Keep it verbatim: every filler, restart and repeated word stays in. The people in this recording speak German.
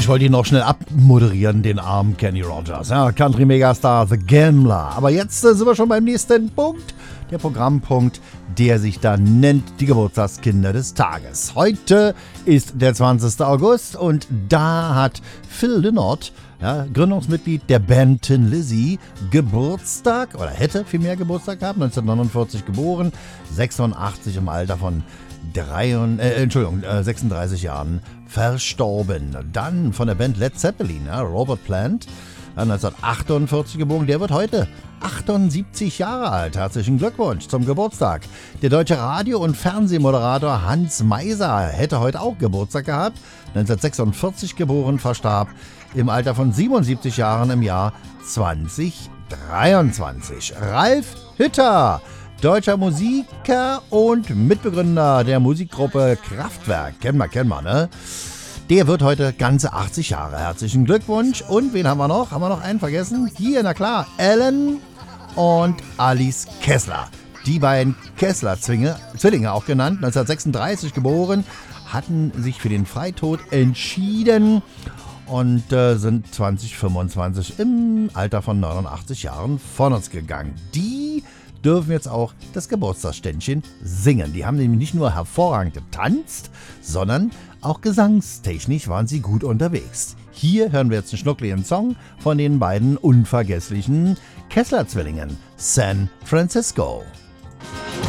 ich wollte ihn noch schnell abmoderieren, den armen Kenny Rogers. Ja, Country-Megastar, The Gambler. Aber jetzt äh, sind wir schon beim nächsten Punkt. Der Programmpunkt, der sich da nennt die Geburtstagskinder des Tages. Heute ist der zwanzigster August und da hat Phil Lynott, ja, Gründungsmitglied der Band Tin Lizzy, Geburtstag, oder hätte vielmehr Geburtstag gehabt, neunzehnhundertneunundvierzig geboren, sechsundachtzig im Alter von drei, äh, Entschuldigung, äh, sechsunddreißig Jahren verstorben. Dann von der Band Led Zeppelin, ja, Robert Plant, neunzehnhundertachtundvierzig geboren, der wird heute achtundsiebzig Jahre alt. Herzlichen Glückwunsch zum Geburtstag. Der deutsche Radio- und Fernsehmoderator Hans Meiser hätte heute auch Geburtstag gehabt. neunzehnhundertsechsundvierzig geboren, verstarb im Alter von siebenundsiebzig Jahren im Jahr zweitausenddreiundzwanzig. Ralf Hütter, deutscher Musiker und Mitbegründer der Musikgruppe Kraftwerk. Kennen wir, kennen wir, ne? Der wird heute ganze achtzig Jahre. Herzlichen Glückwunsch. Und wen haben wir noch? Haben wir noch einen vergessen? Hier, na klar, Alan und Alice Kessler. Die beiden Kessler-Zwillinge, Zwillinge auch genannt, neunzehnhundertsechsunddreißig geboren, hatten sich für den Freitod entschieden und äh, sind zweitausendfünfundzwanzig im Alter von neunundachtzig Jahren von uns gegangen. Die dürfen jetzt auch das Geburtstagsständchen singen. Die haben nämlich nicht nur hervorragend getanzt, sondern auch gesangstechnisch waren sie gut unterwegs. Hier hören wir jetzt einen schnuckligen Song von den beiden unvergesslichen Kessler-Zwillingen, San Francisco.